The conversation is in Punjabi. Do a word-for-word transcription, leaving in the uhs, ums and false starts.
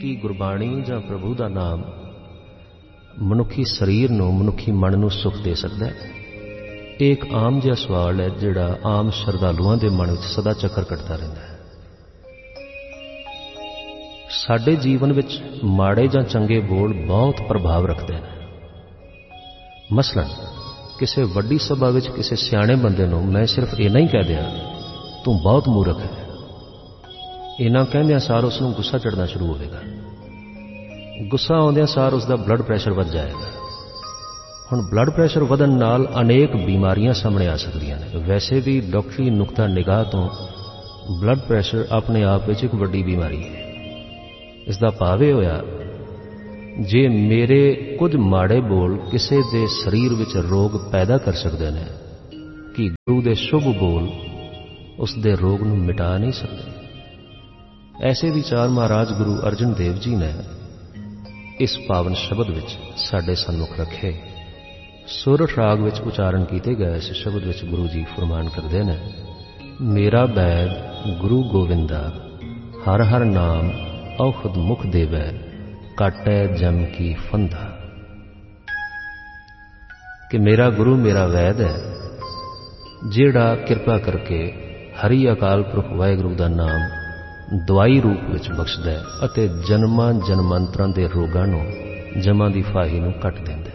ਕਿ ਗੁਰਬਾਣੀ ਜਾਂ ਪ੍ਰਭੂ ਦਾ ਨਾਮ ਮਨੁੱਖੀ ਸਰੀਰ ਨੂੰ, ਮਨੁੱਖੀ ਮਨ ਨੂੰ ਸੁੱਖ ਦੇ ਸਕਦਾ ਹੈ? ਇਹ ਇੱਕ ਆਮ ਜਿਹਾ ਸਵਾਲ ਹੈ ਜਿਹੜਾ ਆਮ ਸ਼ਰਧਾਲੂਆਂ ਦੇ ਮਨ ਵਿੱਚ ਸਦਾ ਚੱਕਰ ਕੱਟਦਾ ਰਹਿੰਦਾ ਹੈ। ਸਾਡੇ ਜੀਵਨ ਵਿੱਚ ਮਾੜੇ ਜਾਂ ਚੰਗੇ ਬੋਲ ਬਹੁਤ ਪ੍ਰਭਾਵ ਰੱਖਦੇ ਨੇ। ਮਸਲਨ ਕਿਸੇ ਵੱਡੀ ਸਭਾ ਵਿੱਚ ਕਿਸੇ ਸਿਆਣੇ ਬੰਦੇ ਨੂੰ ਮੈਂ ਸਿਰਫ ਇੰਨਾ ਹੀ ਕਹਿ ਦਿਆਂ, ਤੂੰ ਬਹੁਤ ਮੂਰਖ ਹੈ, ਇੰਨਾ ਕਹਿੰਦਿਆਂ ਸਾਰ ਉਸ ਨੂੰ ਗੁੱਸਾ ਚੜ੍ਹਨਾ ਸ਼ੁਰੂ ਹੋਵੇਗਾ। ਗੁੱਸਾ ਆਉਂਦਿਆਂ ਸਾਰ ਉਸ ਦਾ ਬਲੱਡ ਪ੍ਰੈਸ਼ਰ ਵੱਧ ਜਾਏਗਾ। ਹੁਣ ਬਲੱਡ ਪ੍ਰੈਸ਼ਰ ਵਧਣ ਨਾਲ ਅਨੇਕ ਬਿਮਾਰੀਆਂ ਸਾਹਮਣੇ ਆ ਸਕਦੀਆਂ ਨੇ। ਵੈਸੇ ਵੀ ਡਾਕਟਰੀ ਨੁਕਤਾ ਨਿਗਾਹ ਤੋਂ ਬਲੱਡ ਪ੍ਰੈਸ਼ਰ ਆਪਣੇ ਆਪ ਵਿੱਚ ਇੱਕ ਵੱਡੀ ਬਿਮਾਰੀ ਹੈ। ਇਸ ਦਾ ਭਾਵ ਇਹ ਹੋਇਆ, ਜੇ ਮੇਰੇ ਕੁਝ ਮਾੜੇ ਬੋਲ ਕਿਸੇ ਦੇ ਸਰੀਰ ਵਿੱਚ ਰੋਗ ਪੈਦਾ ਕਰ ਸਕਦੇ ਨੇ, ਕਿ ਗੁਰੂ ਦੇ ਸ਼ੁਭ ਬੋਲ ਉਸ ਦੇ ਰੋਗ ਨੂੰ ਮਿਟਾ ਨਹੀਂ ਸਕਦੇ। ਐਸੇ ਵਿਚਾਰ ਮਹਾਰਾਜ ਗੁਰੂ ਅਰਜਨ ਦੇਵ ਜੀ ਨੇ ਇਸ ਪਾਵਨ ਸ਼ਬਦ ਵਿੱਚ ਸਾਡੇ ਸਨਮੁਖ ਰੱਖੇ। ਸੁਰਠ ਰਾਗ ਵਿੱਚ ਉਚਾਰਨ ਕੀਤੇ ਗਏ ਇਸ ਸ਼ਬਦ ਵਿੱਚ ਗੁਰੂ ਜੀ ਫਰਮਾਨ ਕਰਦੇ ਨੇ, ਮੇਰਾ ਬੈਦ ਗੁਰੂ ਗੋਵਿੰਦਾ, ਹਰ ਹਰ ਨਾਮ ਔਖਦ ਮੁਖ ਦੇਵੈ, ਕਾਟੈ ਜਮ ਕੀ ਫੰਦਾ। ਕਿ ਮੇਰਾ ਗੁਰੂ ਮੇਰਾ ਵੈਦ ਹੈ, ਜਿਹੜਾ ਕਿਰਪਾ ਕਰਕੇ ਹਰੀ ਅਕਾਲ ਪੁਰਖ ਵਾਹਿਗੁਰੂ ਦਾ ਨਾਮ ਦਵਾਈ ਰੂਪ ਵਿੱਚ ਬਖਸ਼ਦਾ ਹੈ ਅਤੇ ਜਨਮਾਂ ਜਨਮਾਂਤਰਾਂ ਦੇ ਰੋਗਾਂ ਨੂੰ, ਜਮਾਂ ਦੀ ਫਾਹੀ ਨੂੰ ਕੱਟ ਦਿੰਦਾ ਹੈ।